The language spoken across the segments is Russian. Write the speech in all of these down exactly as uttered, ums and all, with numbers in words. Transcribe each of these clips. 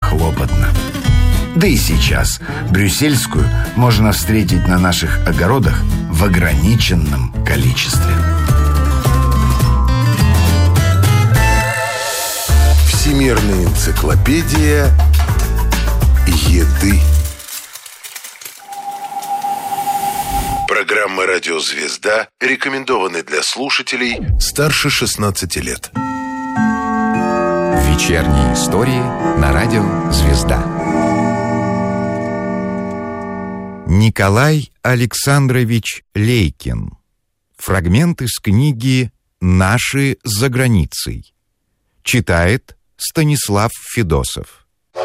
хлопотно. Да и сейчас брюссельскую можно встретить на наших огородах в ограниченном количестве. Всемирная энциклопедия еды. Программа «Радио Звезда» рекомендованы для слушателей старше шестнадцати лет. Вечерние истории на радио «Звезда». Николай Александрович Лейкин. Фрагмент из книги «Наши за границей». Читает Станислав Федосов.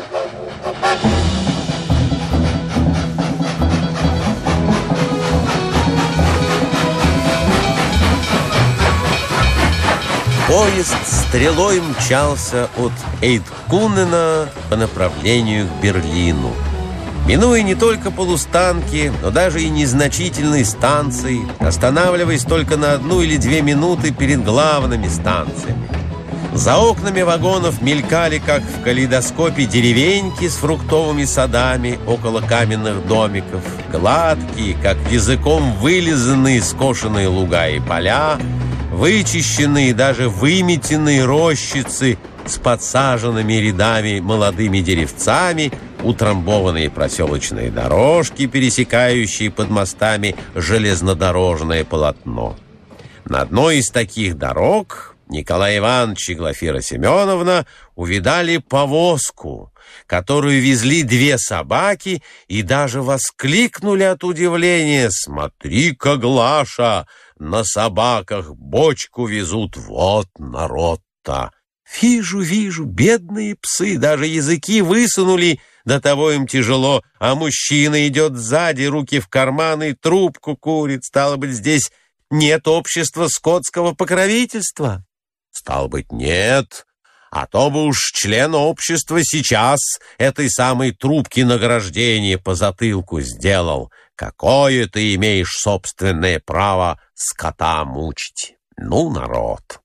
Поезд стрелой мчался от Эйдкунена по направлению к Берлину. Минуя не только полустанки, но даже и незначительные станции, останавливаясь только на одну или две минуты перед главными станциями. За окнами вагонов мелькали, как в калейдоскопе, деревеньки с фруктовыми садами около каменных домиков, гладкие, как языком вылизанные скошенные луга и поля, вычищенные, даже выметенные рощицы с подсаженными рядами молодыми деревцами, утрамбованные проселочные дорожки, пересекающие под мостами железнодорожное полотно. На одной из таких дорог Николай Иванович и Глафира Семеновна увидали повозку, которую везли две собаки, и даже воскликнули от удивления: «Смотри-ка, Глаша, на собаках бочку везут, вот народ-то!» «Вижу, вижу, бедные псы, даже языки высунули, до того им тяжело, а мужчина идет сзади, руки в карманы, трубку курит. Стало быть, здесь нет общества скотского покровительства?» «Стало быть, нет, а то бы уж член общества сейчас этой самой трубки награждение по затылку сделал. Какое ты имеешь собственное право скота мучить? Ну, народ!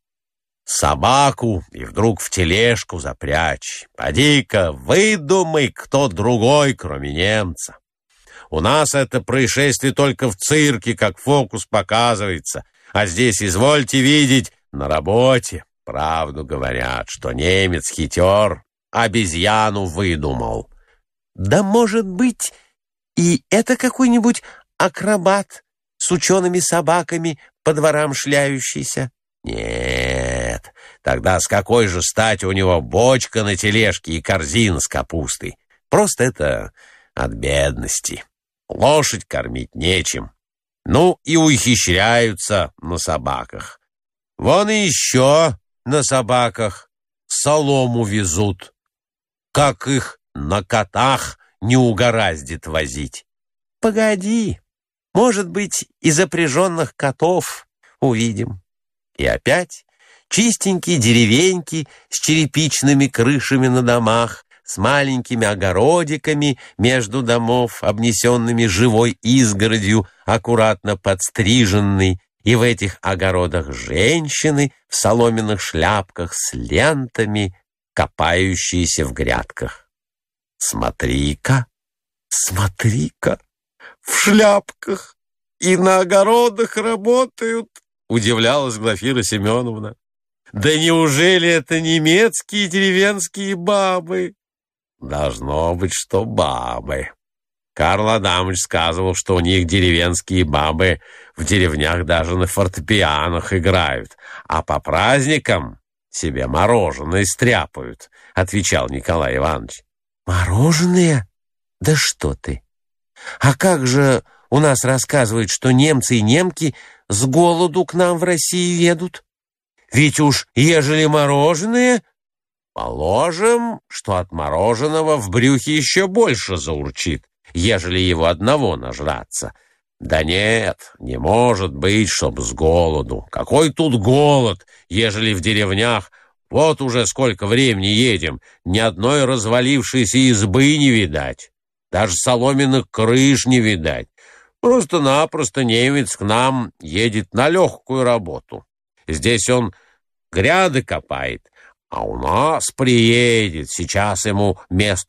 Собаку и вдруг в тележку запрячь. Поди-ка, выдумай, кто другой, кроме немца. У нас это происшествие только в цирке, как фокус показывается, а здесь, извольте видеть, на работе. Правду говорят, что немец хитер, обезьяну выдумал». «Да, может быть, и это какой-нибудь акробат с учеными собаками по дворам шляющийся?» «Нет, тогда с какой же стати у него бочка на тележке и корзина с капустой? Просто это от бедности. Лошадь кормить нечем. Ну и ухищряются на собаках. Вон и еще на собаках солому везут. Как их на котах не угораздит возить?» «Погоди, может быть, и запряженных котов увидим». И опять чистенькие деревеньки с черепичными крышами на домах, с маленькими огородиками между домов, обнесенными живой изгородью, аккуратно подстриженной, и в этих огородах женщины в соломенных шляпках с лентами, копающиеся в грядках. «Смотри-ка, смотри-ка, в шляпках и на огородах работают!» — удивлялась Глафира Семеновна. «Да неужели это немецкие деревенские бабы?» «Должно быть, что бабы. Карл Адамович сказывал, что у них деревенские бабы в деревнях даже на фортепианах играют, а по праздникам себе мороженое стряпают», — отвечал Николай Иванович. «Мороженое? Да что ты! А как же у нас рассказывают, что немцы и немки с голоду к нам в Россию едут? Ведь уж ежели мороженое, положим, что от мороженого в брюхе еще больше заурчит, ежели его одного нажраться. Да нет, не может быть, чтоб с голоду. Какой тут голод, ежели в деревнях вот уже сколько времени едем, ни одной развалившейся избы не видать, даже соломенных крыш не видать. Просто-напросто немец к нам едет на легкую работу. Здесь он гряды копает, а у нас приедет, сейчас ему место